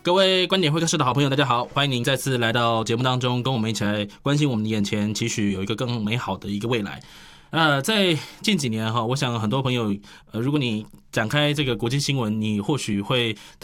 各位观点会客室的好朋友，大家好，欢迎您再次来到节目当中，跟我们一起来关心我们的眼前，期许有一个更美好的一个未来。在近几年哈，我想很多朋友，如果你展开这个国际新闻，你或许会